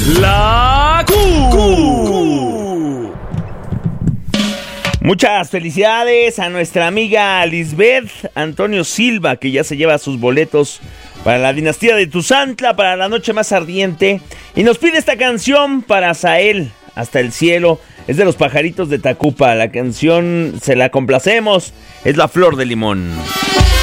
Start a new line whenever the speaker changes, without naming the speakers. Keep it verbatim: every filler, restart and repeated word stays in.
La Q.
Muchas felicidades a nuestra amiga Lisbeth Antonio Silva, que ya se lleva sus boletos para la dinastía de Tuzantla, para la noche más ardiente. Y nos pide esta canción para Sael, Hasta el cielo. Es de los Pajaritos de Tacupa. La canción se la complacemos. Es La Flor de Limón.